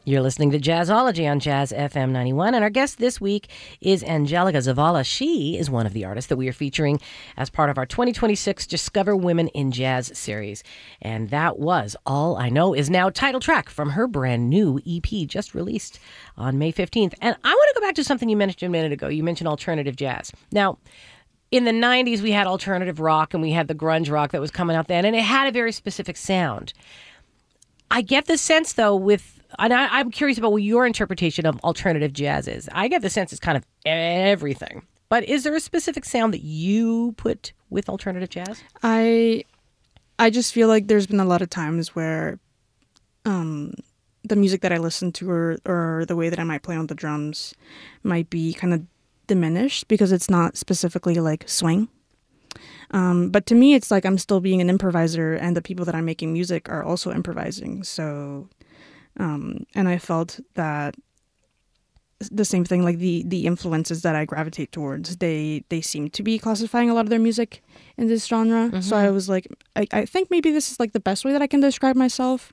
You're listening to Jazzology on Jazz FM 91, and our guest this week is Angelica Zavala. She is one of the artists that we are featuring as part of our 2026 Discover Women in Jazz series. And that was All I Know Is Now, title track from her brand new EP just released on May 15th. And I want to go back to something you mentioned a minute ago. You mentioned alternative jazz. Now, in the 90s, we had alternative rock and we had the grunge rock that was coming out then, and it had a very specific sound. I get the sense, though, and I'm curious about what your interpretation of alternative jazz is. I get the sense it's kind of everything. But is there a specific sound that you put with alternative jazz? I just feel like there's been a lot of times where the music that I listen to or the way that I might play on the drums might be kind of diminished because it's not specifically like swing. But to me, it's like I'm still being an improviser, and the people that I'm making music are also improvising. So, and I felt that the same thing, like the influences that I gravitate towards, they seem to be classifying a lot of their music in this genre. Mm-hmm. So I was like, I think maybe this is like the best way that I can describe myself.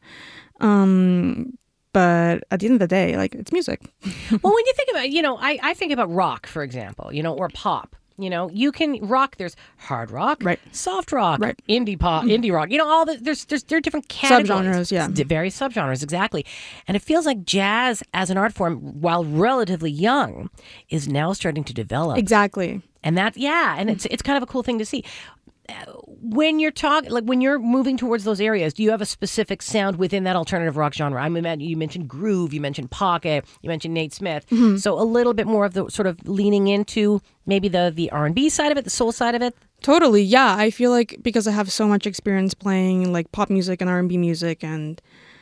But at the end of the day, like, it's music. Well, when you think about, I think about rock, for example, or pop. You can rock. There's hard rock, right? Soft rock, right? Indie pop, indie rock. All there are different categories, subgenres, yeah, various subgenres, exactly. And it feels like jazz as an art form, while relatively young, is now starting to develop. Exactly. And and it's kind of a cool thing to see. When you're when you're moving towards those areas, do you have a specific sound within that alternative rock genre? I mean, you mentioned groove, you mentioned pocket, you mentioned Nate Smith. Mm-hmm. So a little bit more of the sort of leaning into maybe the R&B side of it, the soul side of it. Totally, yeah. I feel like because I have so much experience playing like pop music and R&B music and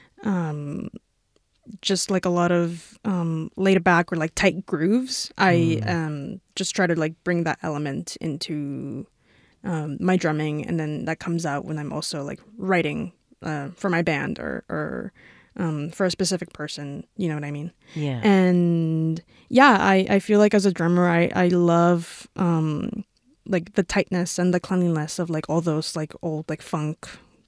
just like a lot of laid back or like tight grooves, I just try to like bring that element into my drumming, and then that comes out when I'm also like writing for my band or for a specific person, you know what I mean? Yeah. And yeah, I feel like as a drummer, I love like the tightness and the cleanliness of like all those like old like funk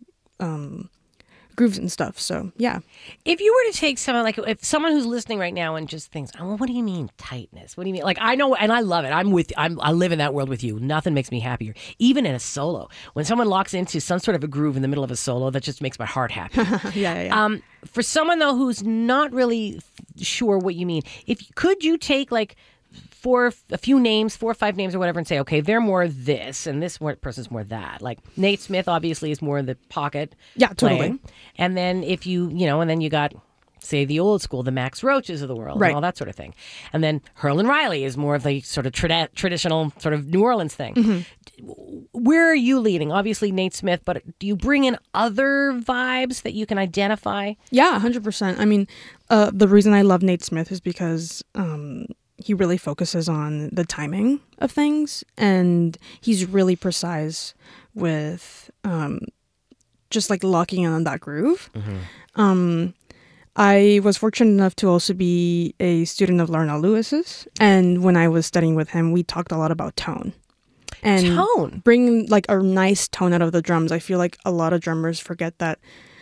grooves and stuff. So yeah. If you were to take if someone who's listening right now and just thinks, oh, well, what do you mean tightness? What do you mean? Like, I know, and I love it. I live in that world with you. Nothing makes me happier. Even in a solo, when someone locks into some sort of a groove in the middle of a solo, that just makes my heart happy. Yeah. For someone though who's not really sure what you mean, could you take like four or five names or whatever and say, okay, they're more this and this person's more that. Like Nate Smith obviously is more the pocket. Yeah, totally. Playing. And then if and then you got, say, the old school, the Max Roaches of the world, right, and all that sort of thing. And then Herlin Riley is more of the sort of traditional sort of New Orleans thing. Mm-hmm. Where are you leading? Obviously Nate Smith, but do you bring in other vibes that you can identify? Yeah, 100%. I mean, the reason I love Nate Smith is because he really focuses on the timing of things, and he's really precise with just like locking in on that groove. Mm-hmm. I was fortunate enough to also be a student of Larnell Lewis's, and when I was studying with him, we talked a lot about tone. And bring like a nice tone out of the drums. I feel like a lot of drummers forget that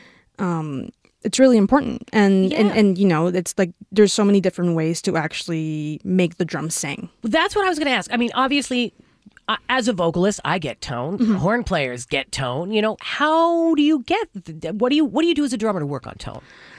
it's really important. And it's like there's so many different ways to actually make the drums sing. That's what I was going to ask. I mean, obviously, as a vocalist, I get tone. Mm-hmm. Horn players get tone. How do you get? What do you do as a drummer to work on tone?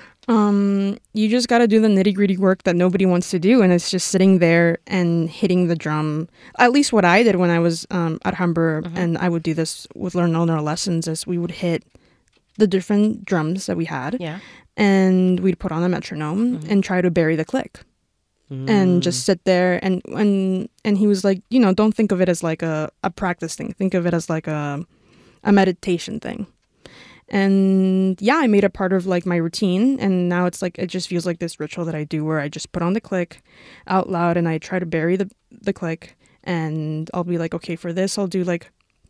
You just got to do the nitty-gritty work that nobody wants to do, and it's just sitting there and hitting the drum. At least what I did when I was at Humber, mm-hmm, and I would do this with Learn All Our Lessons, is we would hit the different drums that we had, and we'd put on a metronome, mm-hmm, and try to bury the click, and just sit there. And he was like, don't think of it as like a practice thing. Think of it as like a meditation thing. And yeah, I made it part of like my routine, and now it's like it just feels like this ritual that I do where I just put on the click out loud and I try to bury the click, and I'll be like, okay, for this I'll do like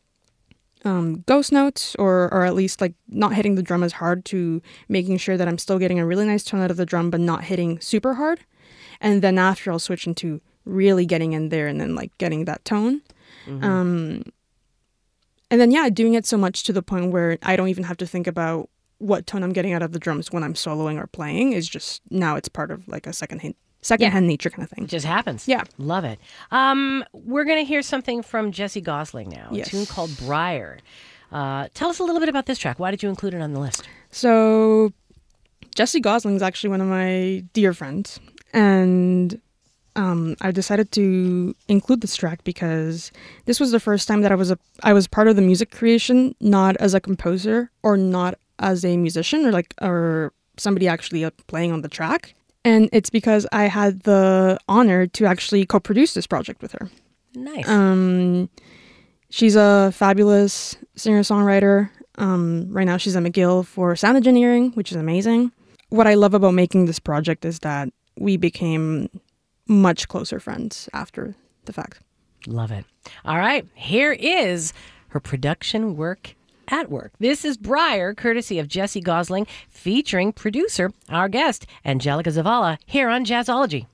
ghost notes or at least like not hitting the drum as hard, to making sure that I'm still getting a really nice tone out of the drum but not hitting super hard. And then after I'll switch into really getting in there and then like getting that tone. Mm-hmm. And then, doing it so much to the point where I don't even have to think about what tone I'm getting out of the drums when I'm soloing or playing. Is just now it's part of like a secondhand nature kind of thing. It just happens. Yeah. Love it. We're going to hear something from Jessie Gosling now, a Yes. tune called Briar. Tell us a little bit about this track. Why did you include it on the list? So Jessie Gosling is actually one of my dear friends, and I decided to include this track because this was the first time that I was part of the music creation, not as a composer or not as a musician or somebody actually playing on the track. And it's because I had the honor to actually co-produce this project with her. Nice. She's a fabulous singer-songwriter. Right now she's at McGill for sound engineering, which is amazing. What I love about making this project is that we became much closer friends after the fact. Love it. All right. Here is her production work at work. This is Briar, courtesy of Jessie Gosling, featuring producer, our guest, Angelica Zavala, here on Jazzology.